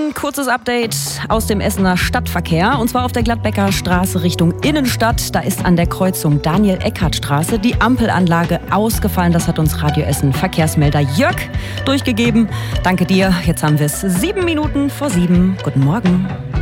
Morgen, kurzes Update aus dem Essener Stadtverkehr. Und zwar auf der Gladbecker Straße Richtung Innenstadt. Da ist an der Kreuzung Daniel-Eckhardt-Straße die Ampelanlage ausgefallen. Das hat uns Radio Essen Verkehrsmelder Jörg durchgegeben. Danke dir. Jetzt haben wir es 7 Minuten vor 7. Guten Morgen.